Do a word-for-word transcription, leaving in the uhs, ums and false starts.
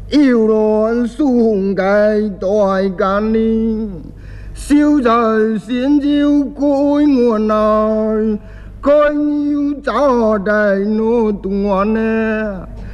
yêu lo xuống cái tội can đi siêu trời xin diêu cuối nguồn nào coi như cho đầy nô tung ngon nè